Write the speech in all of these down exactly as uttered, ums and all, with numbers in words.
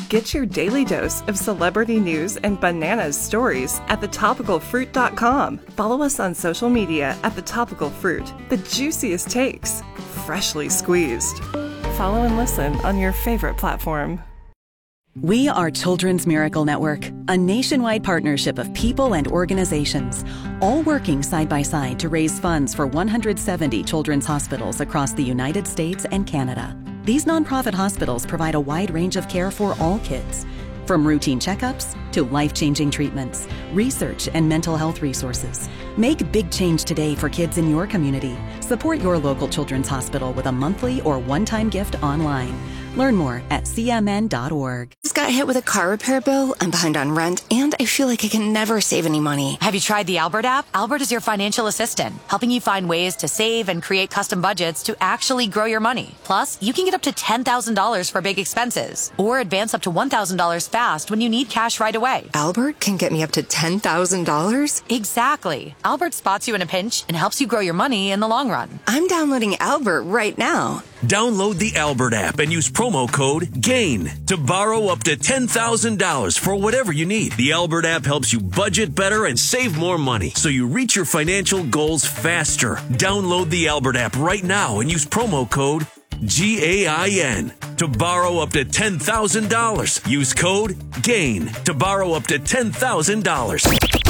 Get your daily dose of celebrity news and bananas stories at the topical fruit dot com. Follow us on social media at The Topical Fruit. The juiciest takes, freshly squeezed. Follow and listen on your favorite platform. We are Children's Miracle Network, a nationwide partnership of people and organizations, all working side by side to raise funds for one hundred seventy children's hospitals across the United States and Canada. These nonprofit hospitals provide a wide range of care for all kids, from routine checkups to life-changing treatments, research, and mental health resources. Make big change today for kids in your community. Support your local children's hospital with a monthly or one-time gift online. Learn more at c m n dot org. Just got hit with a car repair bill. I'm behind on rent, and I feel like I can never save any money. Have you tried the Albert app? Albert is your financial assistant, helping you find ways to save and create custom budgets to actually grow your money. Plus, you can get up to ten thousand dollars for big expenses, or advance up to one thousand dollars fast when you need cash right away. Albert can get me up to ten thousand dollars? Exactly. Albert spots you in a pinch and helps you grow your money in the long run. I'm downloading Albert right now. Download the Albert app and use promo code GAIN to borrow up to ten thousand dollars for whatever you need. The Albert app helps you budget better and save more money so you reach your financial goals faster. Download the Albert app right now and use promo code G A I N to borrow up to ten thousand dollars. Use code GAIN to borrow up to ten thousand dollars.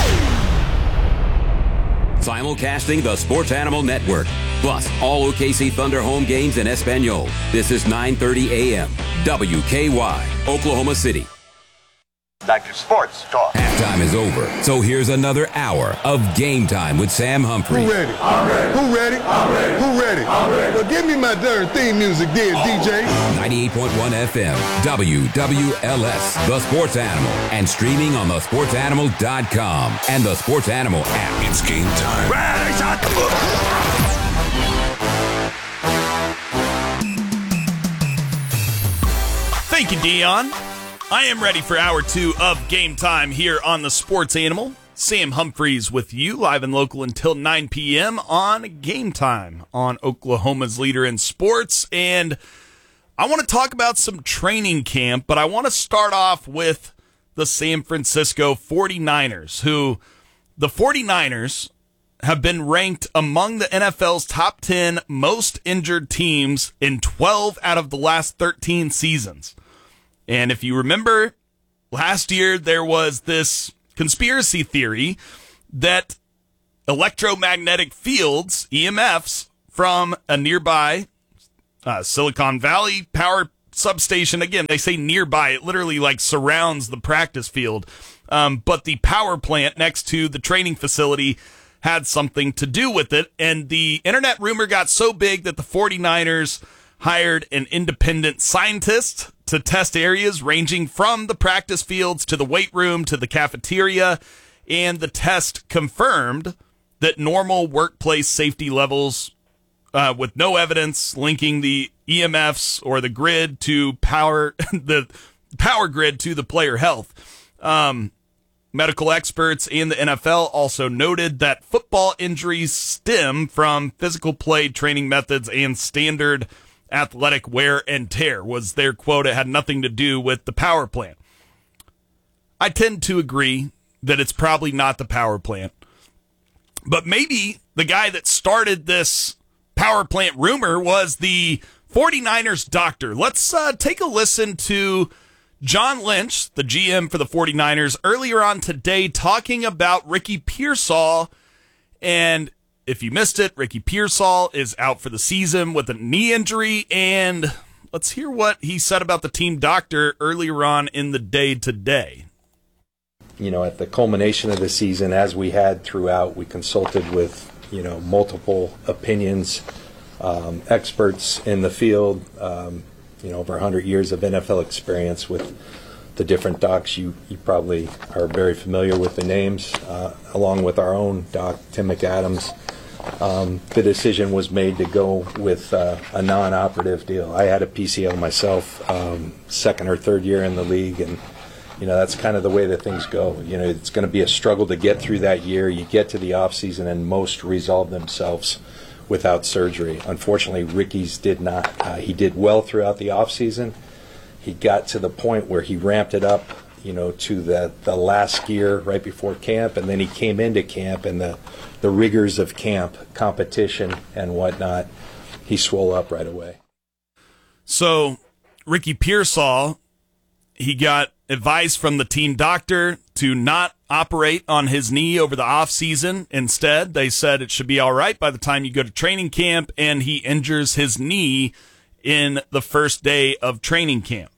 Simulcasting the Sports Animal Network, plus all O K C Thunder home games in Espanol. This is nine thirty a m W K Y, Oklahoma City. Back to Sports Talk. Halftime is over, so here's another hour of Game Time with Sam Humphrey. Who ready? I'm ready. Who ready? I'm ready. Who ready? I'm ready. Well, give me my darn theme music then, D J. ninety-eight point one F M, W W L S, The Sports Animal, and streaming on the sports animal dot com and the Sports Animal app. It's game time. Ready, shot, Thank you, Dion. I am ready for hour two of Game Time here on the Sports Animal. Sam Humphreys with you, live and local until nine p m on Game Time on Oklahoma's leader in sports. And I want to talk about some training camp, but I want to start off with the San Francisco forty-niners, who the forty-niners have been ranked among the N F L's top ten most injured teams in twelve out of the last thirteen seasons. And if you remember, last year there was this conspiracy theory that electromagnetic fields, E M Fs, from a nearby uh, Silicon Valley power substation, again, they say nearby, it literally like surrounds the practice field, um, but the power plant next to the training facility had something to do with it. And the internet rumor got so big that the forty-niners hired an independent scientist to test areas ranging from the practice fields to the weight room to the cafeteria, and the test confirmed that normal workplace safety levels, uh, with no evidence linking the E M Fs or the grid to power the power grid to the player health. Um, medical experts and the N F L also noted that football injuries stem from physical play training methods and standard athletic wear and tear, was their quote. It had nothing to do with the power plant. I tend to agree that it's probably not the power plant, but maybe the guy that started this power plant rumor was the forty-niners doctor. Let's uh, take a listen to John Lynch, the G M for the forty-niners, earlier on today talking about Ricky Pearsall. And if you missed it, Ricky Pearsall is out for the season with a knee injury, and let's hear what he said about the team doctor earlier on in the day today. You know, at the culmination of the season, as we had throughout, we consulted with, you know, multiple opinions, um, experts in the field, um, you know, over one hundred years of N F L experience with the different docs. You, you probably are very familiar with the names, uh, along with our own doc, Tim McAdams. Um, the decision was made to go with uh, a non-operative deal. I had a P C L myself, um, second or third year in the league, and you know that's kind of the way that things go. You know, it's going to be a struggle to get through that year. You get to the off season, and most resolve themselves without surgery. Unfortunately, Ricky's did not. Uh, he did well throughout the off season. he got to the point where he ramped it up, you know, to the, the last skier right before camp, and then he came into camp and the, the rigors of camp, competition and whatnot, he swole up right away. So Ricky Pearsall, he got advice from the team doctor to not operate on his knee over the offseason. Instead, they said it should be all right by the time you go to training camp, and he injures his knee in the first day of training camp.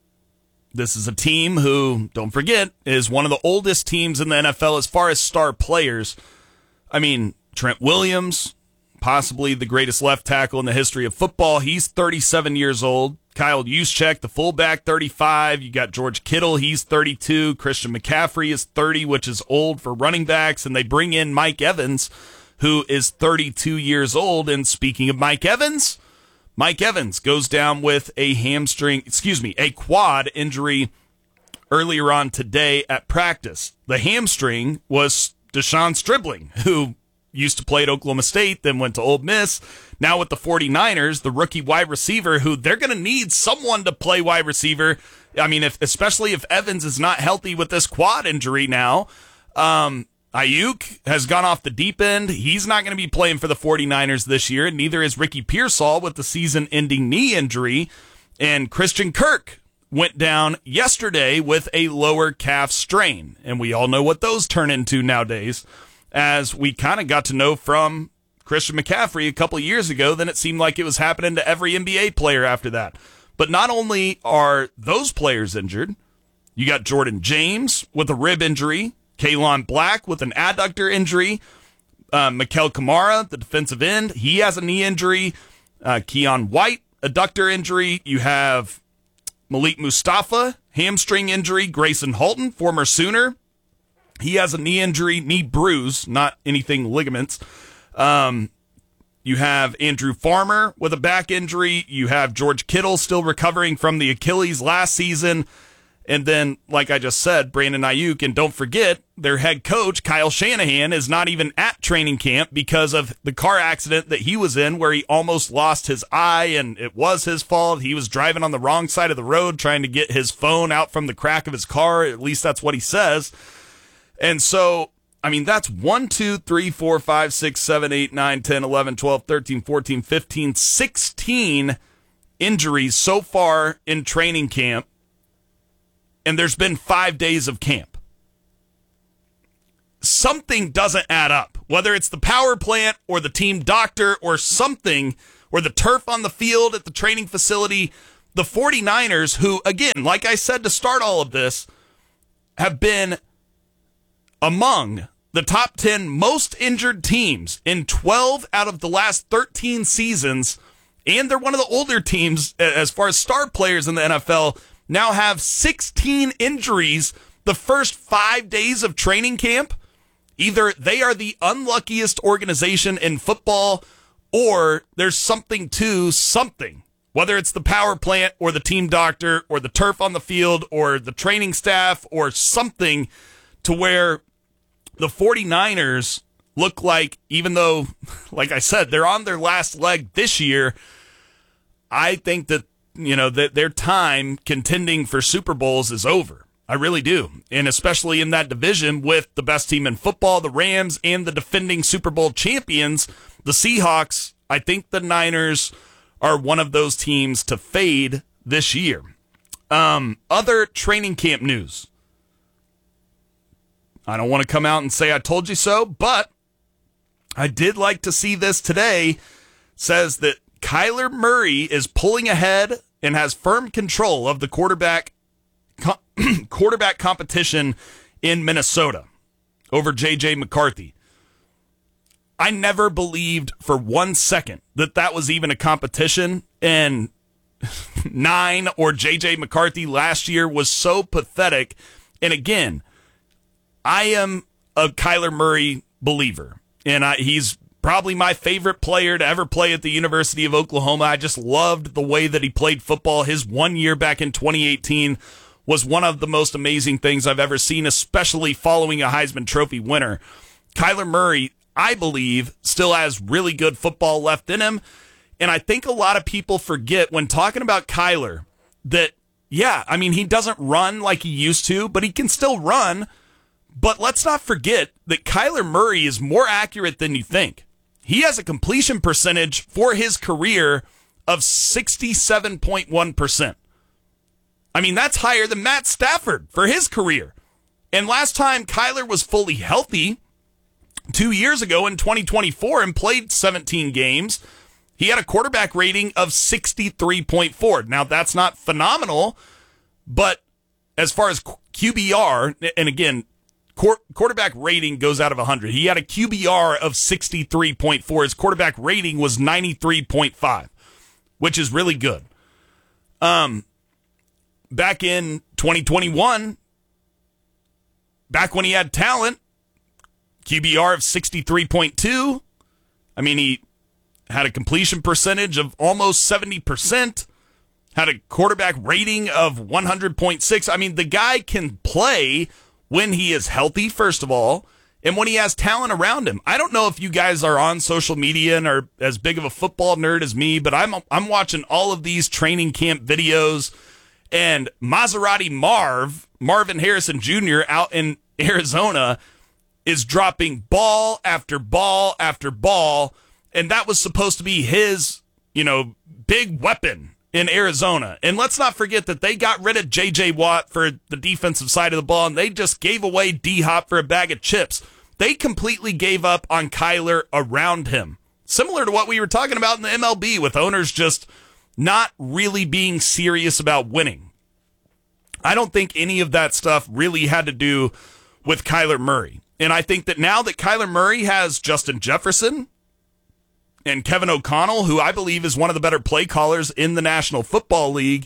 This is a team who, don't forget, is one of the oldest teams in the N F L as far as star players. I mean, Trent Williams, possibly the greatest left tackle in the history of football. He's thirty-seven years old. Kyle Juszczyk, the fullback, thirty-five. You got George Kittle, he's thirty-two. Christian McCaffrey is thirty, which is old for running backs. And they bring in Mike Evans, who is thirty-two years old. And speaking of Mike Evans, Mike Evans goes down with a hamstring, excuse me, a quad injury earlier on today at practice. The hamstring was Deshaun Stribling, who used to play at Oklahoma State, then went to Ole Miss. Now with the 49ers, the rookie wide receiver, who they're going to need someone to play wide receiver. I mean, if especially if Evans is not healthy with this quad injury now. Um, Ayuk has gone off the deep end. He's not going to be playing for the 49ers this year, and neither is Ricky Pearsall with the season-ending knee injury. And Christian Kirk went down yesterday with a lower calf strain, and we all know what those turn into nowadays. As we kind of got to know from Christian McCaffrey a couple of years ago, then it seemed like it was happening to every N B A player after that. But not only are those players injured, you got Jordan James with a rib injury, Kaelon Black with an adductor injury, uh, Mikel Kamara, the defensive end, he has a knee injury, uh, Keon White, adductor injury. You have Malik Mustafa, hamstring injury, Grayson Halton, former Sooner, he has a knee injury, knee bruise, not anything ligaments. Um, you have Andrew Farmer with a back injury. You have George Kittle still recovering from the Achilles last season. And then, like I just said, Brandon Ayuk. And don't forget, their head coach, Kyle Shanahan, is not even at training camp because of the car accident that he was in where he almost lost his eye, and it was his fault. He was driving on the wrong side of the road trying to get his phone out from the crack of his car. At least that's what he says. And so, I mean, that's one, two, three, four, five, six, seven, eight, nine, ten, eleven, twelve, thirteen, fourteen, fifteen, sixteen injuries so far in training camp. And there's been five days of camp. Something doesn't add up, whether it's the power plant or the team doctor or something, or the turf on the field at the training facility. The 49ers, who, again, like I said to start all of this, have been among the top ten most injured teams in twelve out of the last thirteen seasons, and they're one of the older teams as far as star players in the N F L, now have sixteen injuries the first five days of training camp. Either they are the unluckiest organization in football, or there's something to something, whether it's the power plant or the team doctor or the turf on the field or the training staff or something, to where the 49ers look like, even though, like I said, they're on their last leg this year, I think that, you know, that their time contending for Super Bowls is over. I really do. And especially in that division with the best team in football, the Rams, and the defending Super Bowl champions, the Seahawks. I think the Niners are one of those teams to fade this year. Um, other training camp news. I don't want to come out and say I told you so, but I did like to see this today. Says that Kyler Murray is pulling ahead and has firm control of the quarterback co- quarterback competition in Minnesota over J J McCarthy. I never believed for one second that that was even a competition, and nine or J J McCarthy last year was so pathetic. And again, I am a Kyler Murray believer, and I, he's probably my favorite player to ever play at the University of Oklahoma. I just loved the way that he played football. His one year back in twenty eighteen was one of the most amazing things I've ever seen, especially following a Heisman Trophy winner. Kyler Murray, I believe, still has really good football left in him, and I think a lot of people forget when talking about Kyler that, yeah, I mean, he doesn't run like he used to, but he can still run. But let's not forget that Kyler Murray is more accurate than you think. He has a completion percentage for his career of sixty-seven point one percent. I mean, that's higher than Matt Stafford for his career. And last time Kyler was fully healthy, two years ago in twenty twenty-four and played seventeen games, he had a quarterback rating of sixty-three point four. Now, that's not phenomenal, but as far as Q B R, and again, quarterback rating goes out of one hundred. He had a Q B R of sixty-three point four. His quarterback rating was ninety-three point five, which is really good. Um, back in twenty twenty-one, back when he had talent, Q B R of sixty-three point two. I mean, he had a completion percentage of almost seventy percent, had a quarterback rating of one hundred point six. I mean, the guy can play when he is healthy, first of all, and when he has talent around him. I don't know if you guys are on social media and are as big of a football nerd as me, but I'm I'm watching all of these training camp videos, and Maserati Marv, Marvin Harrison Junior out in Arizona is dropping ball after ball after ball, and that was supposed to be his, you know, big weapon in Arizona. And let's not forget that they got rid of J J Watt for the defensive side of the ball, and they just gave away D-Hop for a bag of chips. They completely gave up on Kyler around him. Similar to what we were talking about in the M L B with owners just not really being serious about winning. I don't think any of that stuff really had to do with Kyler Murray. And I think that now that Kyler Murray has Justin Jefferson and Kevin O'Connell, who I believe is one of the better play callers in the National Football League,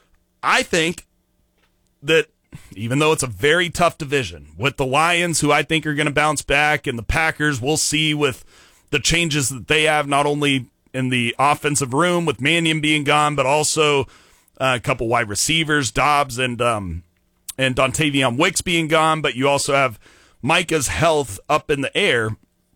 I think that even though it's a very tough division, with the Lions, who I think are going to bounce back, and the Packers, we'll see with the changes that they have, not only in the offensive room with Mannion being gone, but also uh, a couple wide receivers, Dobbs and um, and Dontavion Wicks being gone, but you also have Micah's health up in the air.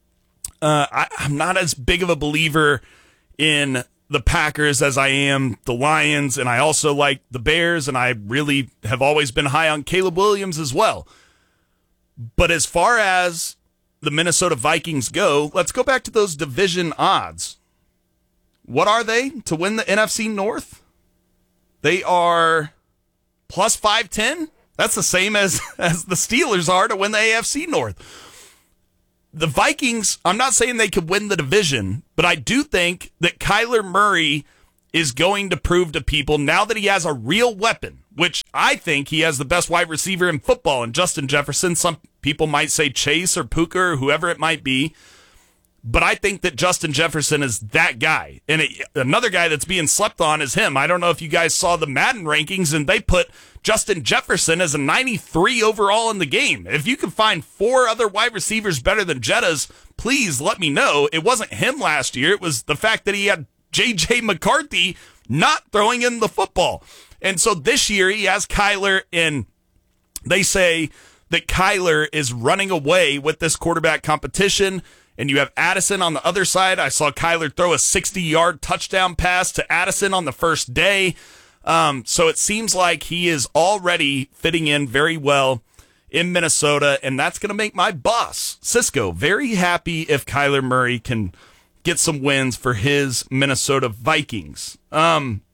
Uh, I, I'm not as big of a believer in the Packers as I am the Lions, and I also like the Bears, and I really have always been high on Caleb Williams as well. But as far as the Minnesota Vikings go, let's go back to those division odds. What are they to win the N F C North? They are plus five ten. That's the same as, as the Steelers are to win the A F C North. The Vikings, I'm not saying they could win the division, but I do think that Kyler Murray is going to prove to people, now that he has a real weapon, which I think he has the best wide receiver in football, and Justin Jefferson. Some people might say Chase or Puka or whoever it might be, but I think that Justin Jefferson is that guy. And it, another guy that's being slept on is him. I don't know if you guys saw the Madden rankings, and they put Justin Jefferson as a ninety-three overall in the game. If you can find four other wide receivers better than Jetta's, please let me know. It wasn't him last year. It was the fact that he had J J McCarthy not throwing in the football. And so this year he has Kyler, and they say that Kyler is running away with this quarterback competition. And you have Addison on the other side. I saw Kyler throw a sixty-yard touchdown pass to Addison on the first day. Um, so it seems like he is already fitting in very well in Minnesota, and that's going to make my boss, Cisco, very happy if Kyler Murray can get some wins for his Minnesota Vikings. Um,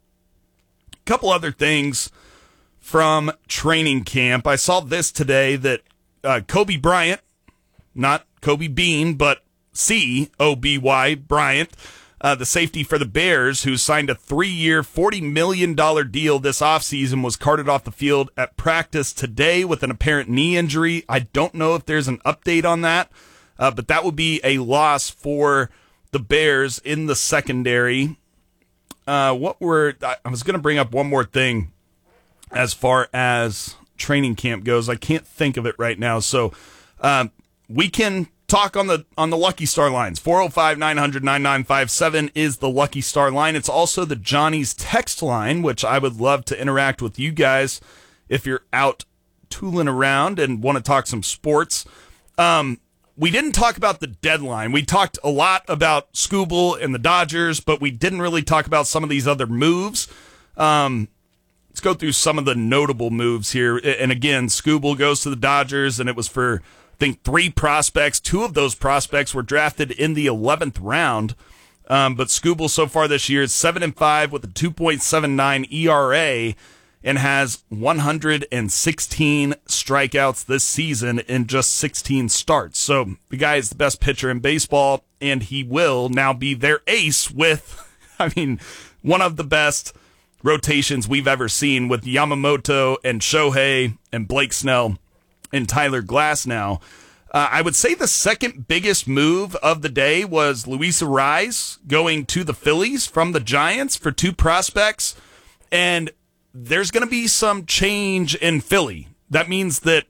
a couple other things from training camp. I saw this today that uh, Kobe Bryant, not Kobe Bean, but C O B Y Bryant, uh, the safety for the Bears, who signed a three-year, forty million dollars deal this offseason, was carted off the field at practice today with an apparent knee injury. I don't know if there's an update on that, uh, but that would be a loss for the Bears in the secondary. Uh, what were I was going to bring up one more thing as far as training camp goes. I can't think of it right now, so um, we can talk on the on the Lucky Star lines. four oh five, nine hundred, ninety-nine fifty-seven is the Lucky Star line. It's also the Johnny's text line, which I would love to interact with you guys if you're out tooling around and want to talk some sports. Um, we didn't talk about the deadline. We talked a lot about Skubal and the Dodgers, but we didn't really talk about some of these other moves. Um, let's go through some of the notable moves here. And again, Skubal goes to the Dodgers, and it was for, I think, three prospects. Two of those prospects were drafted in the eleventh round. Um, but Skubal so far this year is seven and five with a two point seven nine E R A and has one hundred sixteen strikeouts this season in just sixteen starts. So the guy is the best pitcher in baseball, and he will now be their ace with, I mean, one of the best rotations we've ever seen with Yamamoto and Shohei and Blake Snell and Tyler Glasnow. Uh, I would say the second biggest move of the day was Luis Arraez going to the Phillies from the Giants for two prospects, and there's going to be some change in Philly. That means that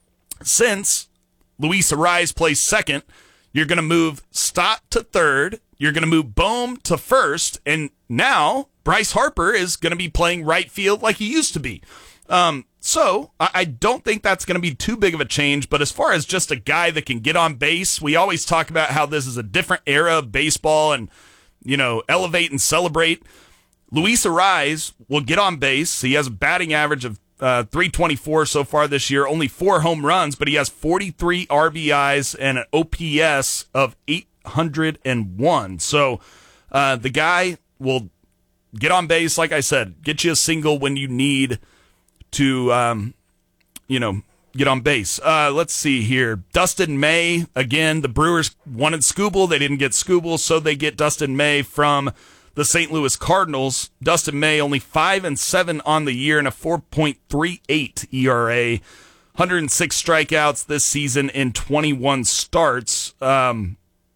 since Luis Arraez plays second, you're going to move Stott to third, you're going to move Bohm to first, and now Bryce Harper is going to be playing right field like he used to be. Um, so I don't think that's going to be too big of a change, but as far as just a guy that can get on base, we always talk about how this is a different era of baseball and, you know, elevate and celebrate. Luis Arraez will get on base. He has a batting average of uh, three twenty-four so far this year, only four home runs, but he has forty-three R B Is and an O P S of eight hundred one. So uh, the guy will get on base, like I said, get you a single when you need to, um, you know, get on base. Uh, let's see here. Dustin May, again, the Brewers wanted Skubal. They didn't get Skubal, so they get Dustin May from the Saint Louis Cardinals. Dustin May only five and seven on the year and a four point three eight E R A. one hundred six strikeouts this season in twenty-one starts. Um,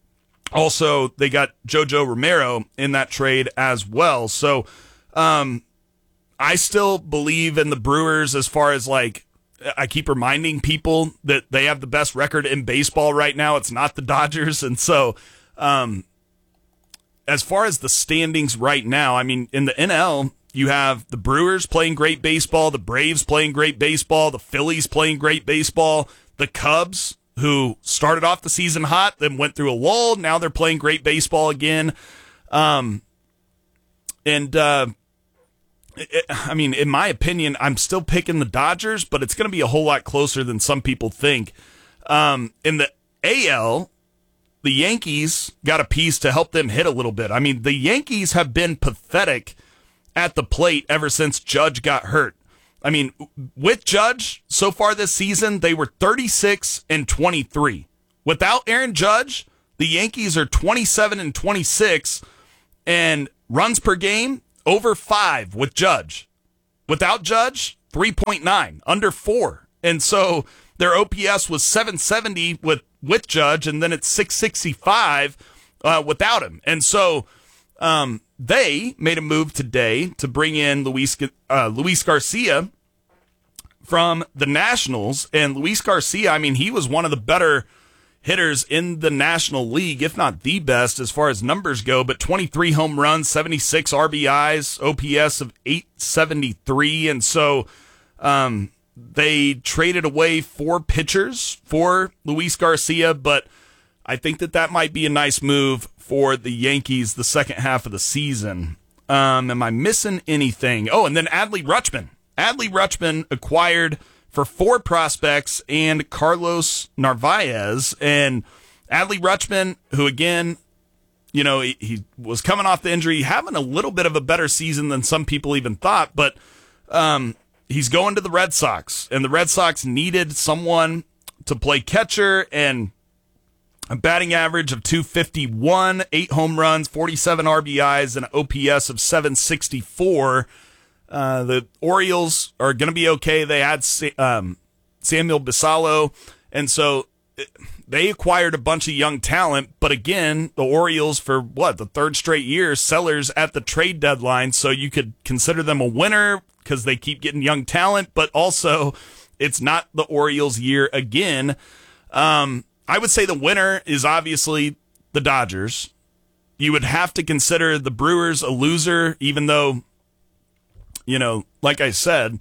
also, they got JoJo Romero in that trade as well. So, um, I still believe in the Brewers as far as, like, I keep reminding people that they have the best record in baseball right now. It's not the Dodgers. And so, um, as far as the standings right now, I mean, in the N L, you have the Brewers playing great baseball, the Braves playing great baseball, the Phillies playing great baseball, the Cubs, who started off the season hot, then went through a lull. Now they're playing great baseball again. Um, and, uh, It, I mean, in my opinion, I'm still picking the Dodgers, but it's going to be a whole lot closer than some people think. Um, in the A L, the Yankees got a piece to help them hit a little bit. I mean, the Yankees have been pathetic at the plate ever since Judge got hurt. I mean, with Judge, so far this season, they were thirty-six and twenty-three. Without Aaron Judge, the Yankees are twenty-seven and twenty-six, and runs per game, over five with Judge. Without Judge, three point nine, under four. And so their O P S was seven seventy with, with Judge, and then it's six sixty-five uh, without him. And so um, they made a move today to bring in Luis, uh, Luis Garcia from the Nationals. And Luis Garcia, I mean, he was one of the better hitters in the National League, if not the best as far as numbers go, but twenty-three home runs, seventy-six R B Is, O P S of eight seventy-three. And so um, they traded away four pitchers for Luis Garcia, but I think that that might be a nice move for the Yankees the second half of the season. Um, am I missing anything? Oh, and then Adley Rutschman. Adley Rutschman acquired for four prospects and Carlos Narvaez. And Adley Rutschman, who again, you know, he, he was coming off the injury, having a little bit of a better season than some people even thought, but um, he's going to the Red Sox, and the Red Sox needed someone to play catcher, and a batting average of two fifty-one, eight home runs, forty-seven R B Is, and an O P S of seven sixty-four. Uh, the Orioles are going to be okay. They had um, Samuel Basallo, and so they acquired a bunch of young talent. But again, the Orioles, for what, the third straight year, sellers at the trade deadline, so you could consider them a winner because they keep getting young talent, but also it's not the Orioles' year again. Um, I would say the winner is obviously the Dodgers. You would have to consider the Brewers a loser, even though, you know, like I said,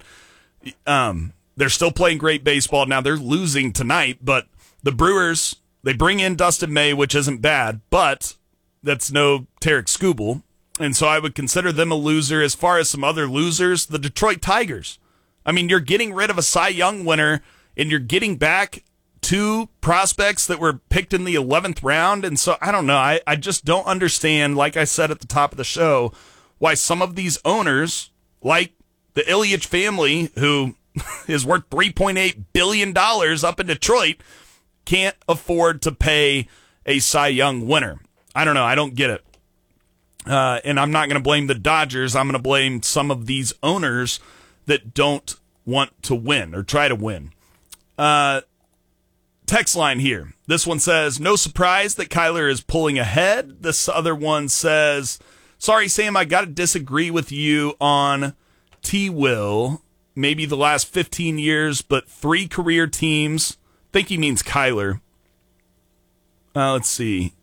um, they're still playing great baseball. Now they're losing tonight, but the Brewers, they bring in Dustin May, which isn't bad, but that's no Tarek Skubal. And so I would consider them a loser. As far as some other losers, the Detroit Tigers. I mean, you're getting rid of a Cy Young winner, and you're getting back two prospects that were picked in the eleventh round. And so I don't know. I, I just don't understand, like I said at the top of the show, why some of these owners, like the Ilyich family, who is worth three point eight billion dollars up in Detroit, can't afford to pay a Cy Young winner. I don't know. I don't get it. Uh, and I'm not going to blame the Dodgers. I'm going to blame some of these owners that don't want to win or try to win. Uh, text line here. This one says, no surprise that Kyler is pulling ahead. This other one says, sorry, Sam, I got to disagree with you on T-Will. Maybe the last fifteen years, but three career teams. I think he means Kyler. Uh, let's see.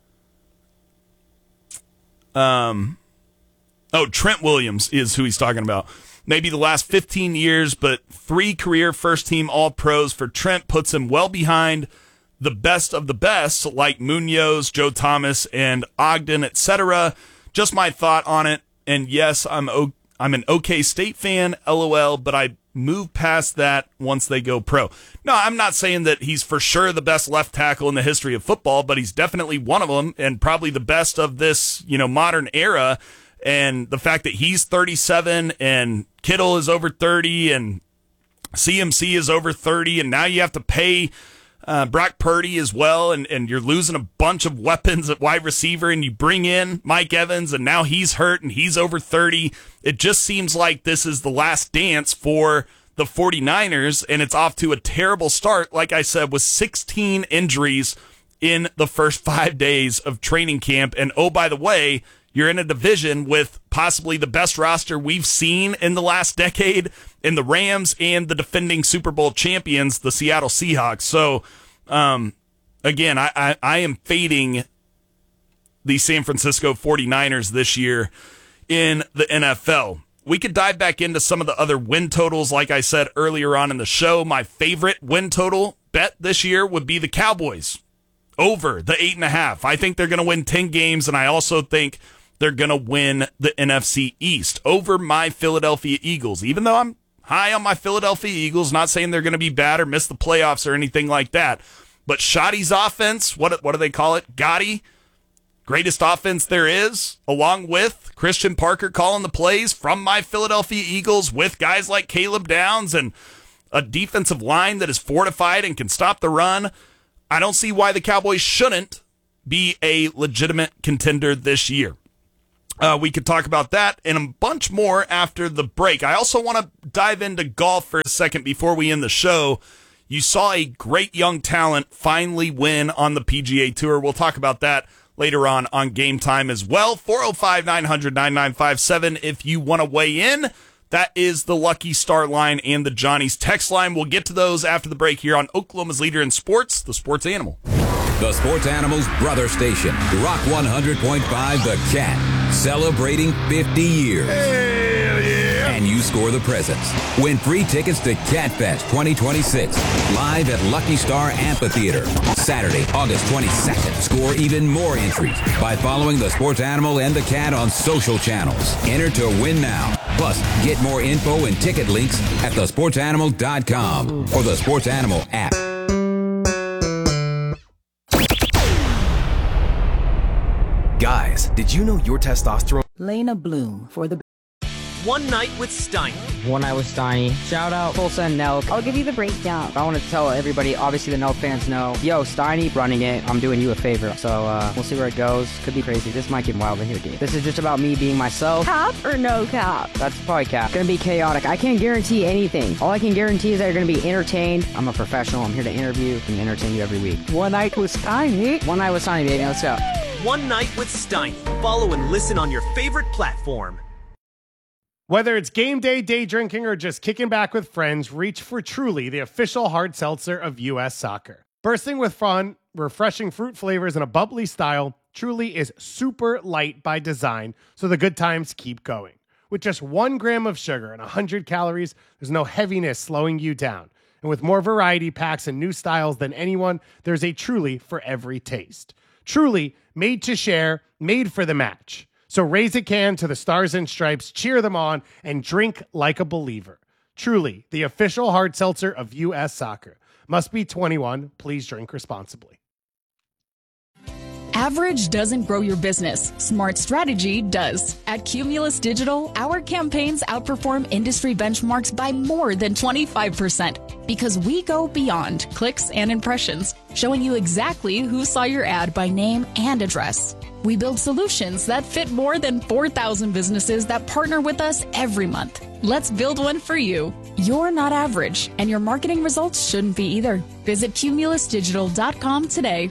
Um, oh, Trent Williams is who he's talking about. Maybe the last fifteen years, but three career first-team All-Pros for Trent puts him well behind the best of the best, like Munoz, Joe Thomas, and Ogden, et cetera. Just my thought on it. And yes, I'm o- I'm an OK State fan, LOL, but I move past that once they go pro. No, I'm not saying that he's for sure the best left tackle in the history of football, but he's definitely one of them and probably the best of this, you know, modern era. And the fact that he's thirty-seven and Kittle is over thirty and C M C is over thirty, and now you have to pay uh, Brock Purdy as well, and, and you're losing a bunch of weapons at wide receiver, and you bring in Mike Evans, and now he's hurt and he's over thirty. It just seems like this is the last dance for the 49ers, and it's off to a terrible start, like I said, with sixteen injuries in the first five days of training camp. And oh, by the way, you're in a division with possibly the best roster we've seen in the last decade in the Rams and the defending Super Bowl champions, the Seattle Seahawks. So, um, again, I, I, I am fading the San Francisco 49ers this year in the N F L. We could dive back into some of the other win totals. Like I said earlier on in the show, my favorite win total bet this year would be the Cowboys over the eight and a half. I think they're going to win ten games, and I also think they're going to win the N F C East over my Philadelphia Eagles. Even though I'm high on my Philadelphia Eagles, not saying they're going to be bad or miss the playoffs or anything like that. But Shoddy's offense, what, what do they call it? Gotti, greatest offense there is, along with Christian Parker calling the plays from my Philadelphia Eagles with guys like Caleb Downs and a defensive line that is fortified and can stop the run. I don't see why the Cowboys shouldn't be a legitimate contender this year. Uh, we could talk about that and a bunch more after the break. I also want to dive into golf for a second before we end the show. You saw a great young talent finally win on the P G A Tour. We'll talk about that later on on Game Time as well. four oh five, nine hundred, ninety-nine fifty-seven if you want to weigh in. That is the Lucky Star line and the Johnny's text line. We'll get to those after the break here on Oklahoma's leader in sports, the Sports Animal. The Sports Animal's brother station, Rock one hundred point five The Cat, celebrating fifty years. Hell yeah! And you score the presents. Win free tickets to Catfest twenty twenty-six, live at Lucky Star Amphitheater, Saturday, August twenty-second. Score even more entries by following the Sports Animal and the Cat on social channels. Enter to win now. Plus, get more info and ticket links at the sports animal dot com or the Sports Animal app. Guys, did you know your testosterone... Lena Bloom for the... One Night with Steiny. One Night with Steiny. Shout out Tulsa and Nelk. I'll give you the breakdown. I want to tell everybody, obviously the Nelk fans know, yo, Steiny running it, I'm doing you a favor. So uh, we'll see where it goes. Could be crazy. This might get wild in here, dude. This is just about me being myself. Cap or no cap? That's probably cap. It's gonna be chaotic. I can't guarantee anything. All I can guarantee is that you're gonna be entertained. I'm a professional. I'm here to interview and entertain you every week. One Night with Steiny. One Night with Steiny, baby. Let's go. One Night with Steiny. Follow and listen on your favorite platform. Whether it's game day, day drinking, or just kicking back with friends, reach for Truly, the official hard seltzer of U S Soccer. Bursting with fun, refreshing fruit flavors, and a bubbly style, Truly is super light by design, so the good times keep going. With just one gram of sugar and one hundred calories, there's no heaviness slowing you down. And with more variety packs and new styles than anyone, there's a Truly for every taste. Truly, made to share, made for the match. So raise a can to the Stars and Stripes, cheer them on, and drink like a believer. Truly, the official hard seltzer of U S Soccer. Must be twenty-one. Please drink responsibly. Average doesn't grow your business. Smart strategy does. At Cumulus Digital, our campaigns outperform industry benchmarks by more than twenty-five percent because we go beyond clicks and impressions, showing you exactly who saw your ad by name and address. We build solutions that fit more than four thousand businesses that partner with us every month. Let's build one for you. You're not average, and your marketing results shouldn't be either. Visit cumulus digital dot com today.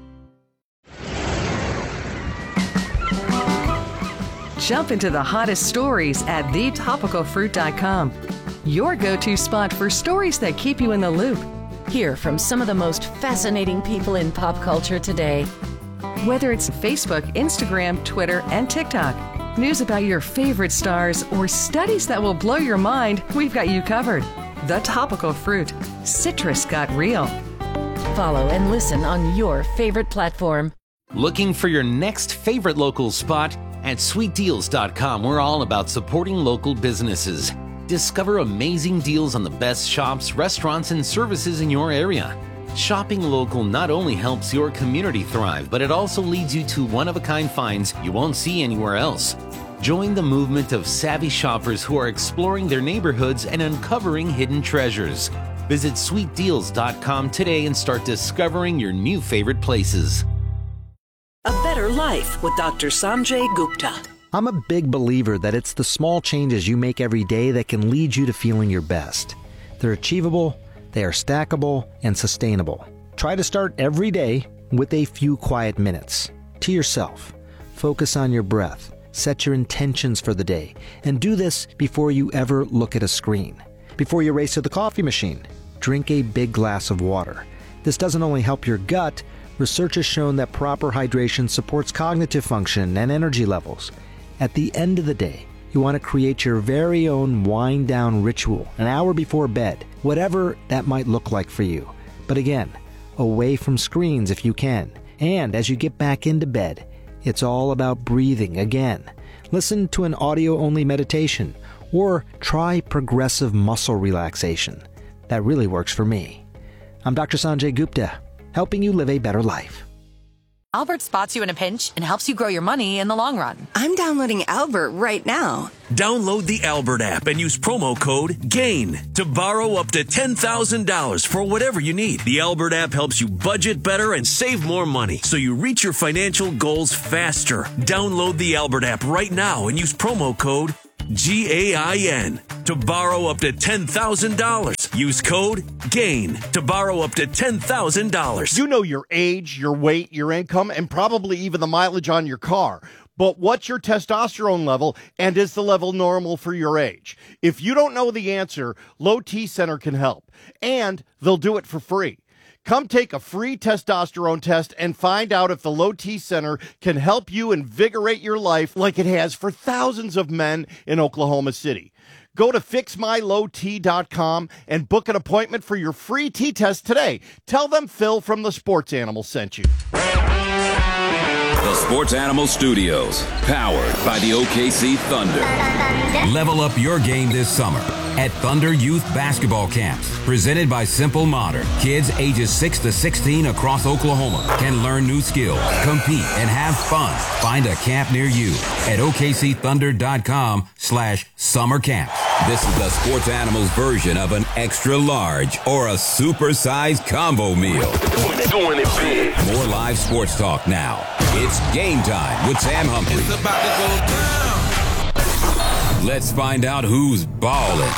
Jump into the hottest stories at the topical fruit dot com. Your go-to spot for stories that keep you in the loop. Hear from some of the most fascinating people in pop culture today. Whether it's Facebook, Instagram, Twitter, and TikTok, news about your favorite stars, or studies that will blow your mind, we've got you covered. The Topical Fruit. Citrus got real. Follow and listen on your favorite platform. Looking for your next favorite local spot? At sweet deals dot com, we're all about supporting local businesses. Discover amazing deals on the best shops, restaurants, and services in your area. Shopping local not only helps your community thrive, but it also leads you to one-of-a-kind finds you won't see anywhere else. Join the movement of savvy shoppers who are exploring their neighborhoods and uncovering hidden treasures. Visit sweet deals dot com today and start discovering your new favorite places. A Better Life with Doctor Sanjay Gupta. I'm a big believer that it's the small changes you make every day that can lead you to feeling your best. They're achievable, they are stackable, and sustainable. Try to start every day with a few quiet minutes. To yourself. Focus on your breath. Set your intentions for the day. And do this before you ever look at a screen. Before you race to the coffee machine, drink a big glass of water. This doesn't only help your gut. Research has shown that proper hydration supports cognitive function and energy levels. At the end of the day, you want to create your very own wind-down ritual an hour before bed, whatever that might look like for you. But again, away from screens if you can. And as you get back into bed, it's all about breathing again. Listen to an audio-only meditation or try progressive muscle relaxation. That really works for me. I'm Doctor Sanjay Gupta, helping you live a better life. Albert spots you in a pinch and helps you grow your money in the long run. I'm downloading Albert right now. Download the Albert app and use promo code GAIN to borrow up to ten thousand dollars for whatever you need. The Albert app helps you budget better and save more money so you reach your financial goals faster. Download the Albert app right now and use promo code G A I N to borrow up to ten thousand dollars. Use code GAIN to borrow up to ten thousand dollars. You know your age, your weight, your income, and probably even the mileage on your car. But what's your testosterone level, and is the level normal for your age? If you don't know the answer, Low T Center can help, and they'll do it for free. Come take a free testosterone test and find out if the Low T Center can help you invigorate your life like it has for thousands of men in Oklahoma City. Go to fix my low t dot com and book an appointment for your free T-test today. Tell them Phil from the Sports Animal sent you. The Sports Animal Studios, powered by the O K C Thunder. Level up your game this summer at Thunder Youth Basketball Camps, presented by Simple Modern. Kids ages six to sixteen across Oklahoma can learn new skills, compete, and have fun. Find a camp near you at O K C thunder dot com slash summer camps. This is the Sports Animals version of an extra large or a supersized combo meal. Doing it, doing it big. More live sports talk now. It's Game Time with Sam Humphrey. It's about to go down. Let's find out who's balling.